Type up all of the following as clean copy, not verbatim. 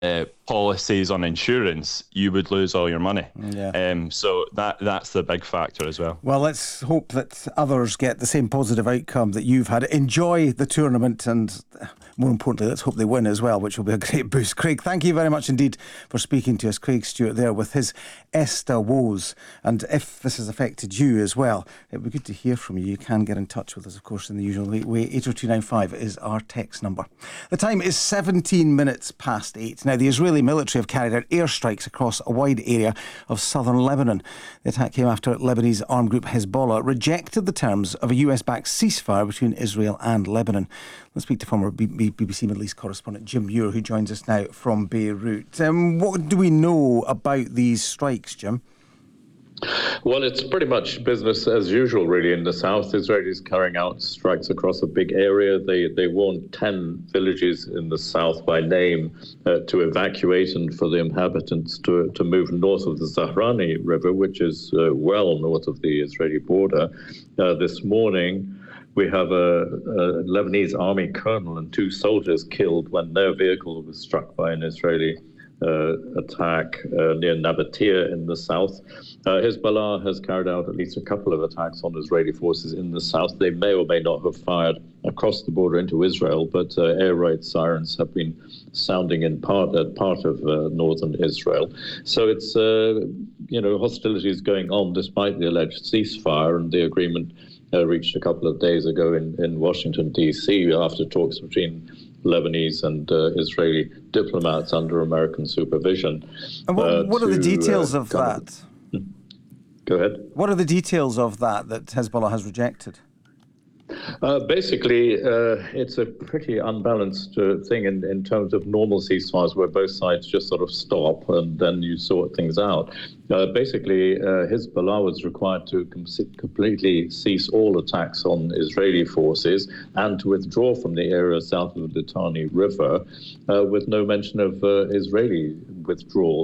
policies on insurance, you would lose all your money. Yeah. So that's the big factor as well. Well, let's hope that others get the same positive outcome that you've had. Enjoy the tournament, and more importantly, let's hope they win as well, which will be a great boost. Craig, thank you very much indeed for speaking to us. Craig Stewart there with his ESTA woes. And if this has affected you as well, it would be good to hear from you. You can get in touch with us, of course, in the usual way. 80295 is our text number. The time is 17 minutes past 8. Now, the Israeli military have carried out airstrikes across a wide area of southern Lebanon. The attack came after Lebanese armed group Hezbollah rejected the terms of a US-backed ceasefire between Israel and Lebanon. Let's speak to former BBC Middle East correspondent Jim Muir, who joins us now from Beirut. What do we know about these strikes, Jim? Well, it's pretty much business as usual, really, in the south. Israelis carrying out strikes across a big area. They warned 10 villages in the south by name to evacuate and for the inhabitants to move north of the Zahrani River, which is well north of the Israeli border. This morning, we have a Lebanese army colonel and 2 soldiers killed when their vehicle was struck by an Israeli attack near Nabatea in the south. Hezbollah has carried out at least a couple of attacks on Israeli forces in the south. They may or may not have fired across the border into Israel, but air raid sirens have been sounding in part of northern Israel. So it's hostilities going on despite the alleged ceasefire and the agreement reached a couple of days ago in Washington, D.C. after talks between Lebanese and Israeli diplomats under American supervision. And what are the details of that? Go ahead. What are the details of that Hezbollah has rejected? Basically, it's a pretty unbalanced thing in terms of normal ceasefires where both sides just sort of stop and then you sort things out. Basically, Hezbollah was required to completely cease all attacks on Israeli forces and to withdraw from the area south of the Litani River with no mention of Israeli withdrawal.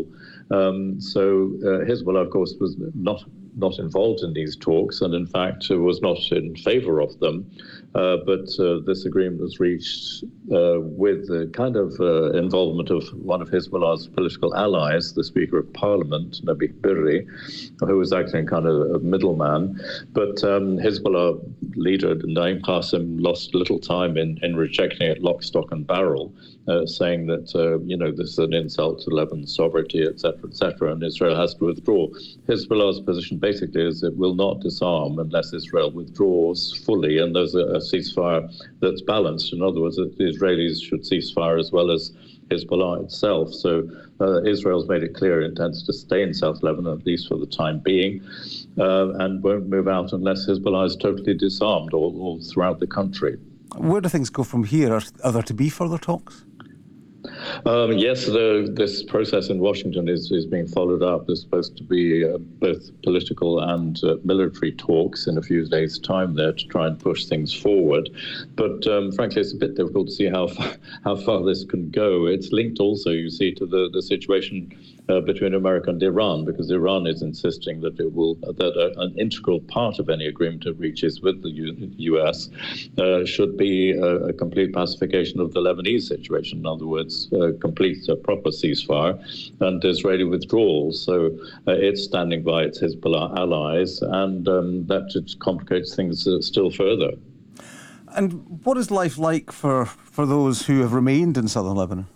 So Hezbollah, of course, was not involved in these talks and in fact was not in favor of them. But this agreement was reached with the kind of involvement of one of Hezbollah's political allies, the Speaker of Parliament, Nabi Berri, who was acting kind of a middleman. But Hezbollah leader Naim Qassem lost little time in rejecting it lock, stock and barrel, saying that, this is an insult to Lebanon's sovereignty, etc., and Israel has to withdraw. Hezbollah's position basically is it will not disarm unless Israel withdraws fully, and there's a ceasefire that's balanced. In other words, that the Israelis should cease fire as well as Hezbollah itself. So Israel's made it clear it intends to stay in South Lebanon, at least for the time being, and won't move out unless Hezbollah is totally disarmed all throughout the country. Where do things go from here? Are there to be further talks? Yes, this process in Washington is being followed up. There's supposed to be both political and military talks in a few days' time there to try and push things forward. But frankly, it's a bit difficult to see how far this can go. It's linked also, you see, to the situation between America and Iran, because Iran is insisting that an integral part of any agreement it reaches with the U.S. Should be a complete pacification of the Lebanese situation. In other words, complete a proper ceasefire and Israeli withdrawal. So it's standing by its Hezbollah allies, and that just complicates things still further. And what is life like for those who have remained in southern Lebanon?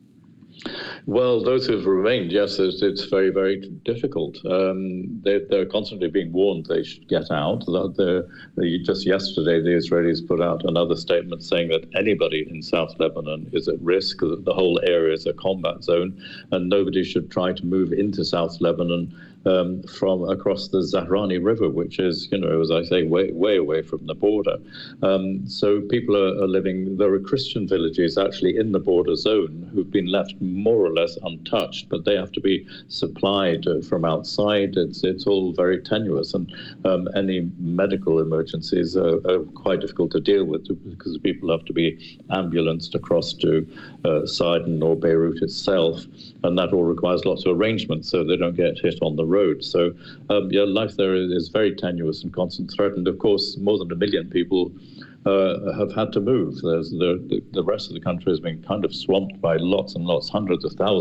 Well, those who have remained, yes, it's very, very difficult. They're constantly being warned they should get out. Just yesterday, the Israelis put out another statement saying that anybody in South Lebanon is at risk, that the whole area is a combat zone, and nobody should try to move into South Lebanon from across the Zahrani River, which is, as I say, way away from the border. So people are living, there are Christian villages actually in the border zone who've been left more or less untouched, but they have to be supplied from outside. It's all very tenuous, and any medical emergencies are quite difficult to deal with because people have to be ambulanced across to Sidon or Beirut itself, and that all requires lots of arrangements so they don't get hit on the road. So life there is very tenuous and constant threat, and of course more than 1 million people have had to move. The rest of the country has been kind of swamped by lots and lots, hundreds of thousands